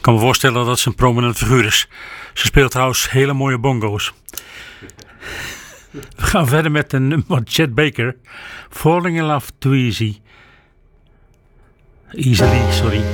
kan me voorstellen dat ze een prominent figuur is. Ze speelt trouwens hele mooie bongo's. We gaan verder met een nummer van Chet Baker. Falling in Love Too Easily, sorry.